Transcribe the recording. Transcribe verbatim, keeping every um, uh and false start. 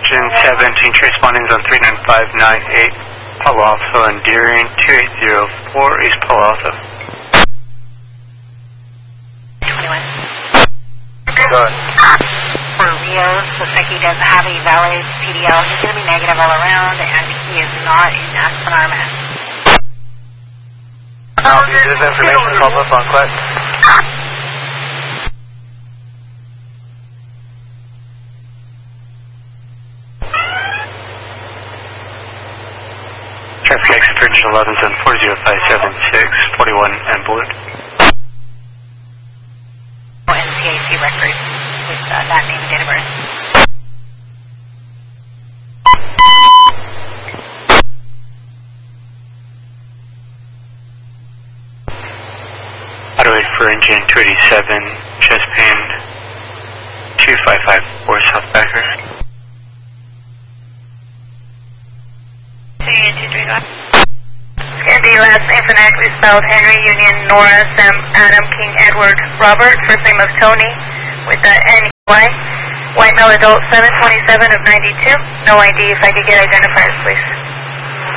engine seventeen, transponding on three nine five nine eight, Palo Alto, Endearing, two eight zero four, East Palo Alto. twenty-one. Go ahead. For Rios, looks like he doesn't have a valid P D L. He's going to be negative all around, and he is not in Aspen Armas. I'll use this information, call us on Quest. Traffic exit for engine eleven seven four zero five seven six, forty-one and Blue. N C A C record with uh, that name and date of birth. Auto eight for engine two eighty-seven, chest pain two five five four, Southbacker. Candy, last name phonetically spelled Henry, Union, Nora, Sam, Adam, King, Edward, Robert, first name of Tony, with the N Y. White male adult, seven twenty-seven of ninety-two. No I D, if I could get identifiers, please.